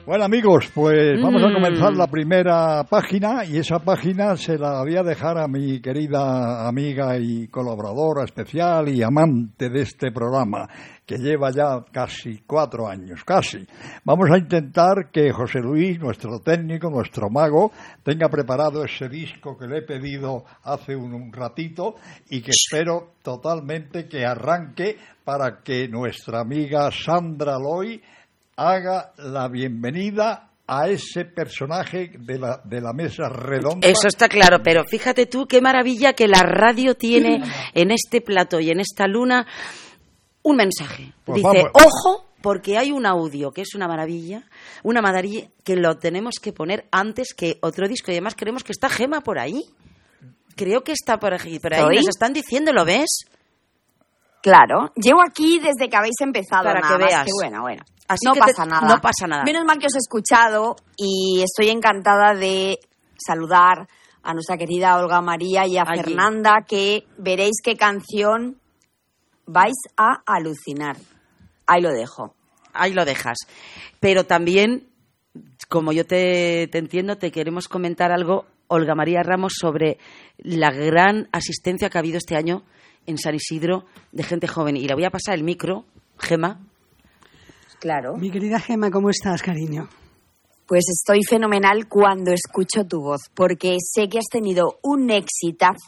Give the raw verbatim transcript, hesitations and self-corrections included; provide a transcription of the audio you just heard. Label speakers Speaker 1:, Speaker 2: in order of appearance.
Speaker 1: Bueno, amigos, pues mm. vamos a comenzar la primera página, y esa página se la voy a dejar a mi querida amiga y colaboradora especial y amante de este programa, que lleva ya casi cuatro años, casi. Vamos a intentar que José Luis, nuestro técnico, nuestro mago, tenga preparado ese disco que le he pedido hace un, un ratito y que espero totalmente que arranque para que nuestra amiga Sandra Loy haga la bienvenida a ese personaje de la, de la mesa redonda.
Speaker 2: Eso está claro, pero fíjate tú qué maravilla que la radio tiene en este plató y en esta luna un mensaje. Pues dice, vamos. Ojo, porque hay un audio que es una maravilla, una maravilla que lo tenemos que poner antes que otro disco, y además creemos que está Gema por ahí. Creo que está por ahí, por ahí. Nos están diciendo, ¿lo ves?
Speaker 3: Claro, llevo aquí desde que habéis empezado.
Speaker 2: Para
Speaker 3: nada
Speaker 2: que veas.
Speaker 3: Más que bueno, bueno.
Speaker 2: Así
Speaker 3: no
Speaker 2: que
Speaker 3: pasa
Speaker 2: te,
Speaker 3: nada.
Speaker 2: No pasa nada.
Speaker 3: Menos mal que os he escuchado y estoy encantada de saludar a nuestra querida Olga María y a Allí. Fernanda, que veréis qué canción vais a alucinar. Ahí lo dejo.
Speaker 2: Ahí lo dejas. Pero también, como yo te, te entiendo, te queremos comentar algo, Olga María Ramos, sobre la gran asistencia que ha habido este año en San Isidro de gente joven. Y le voy a pasar el micro, Gema.
Speaker 3: Claro.
Speaker 4: Mi querida Gema, ¿cómo estás, cariño?
Speaker 3: Pues estoy fenomenal cuando escucho tu voz, porque sé que has tenido un exitazo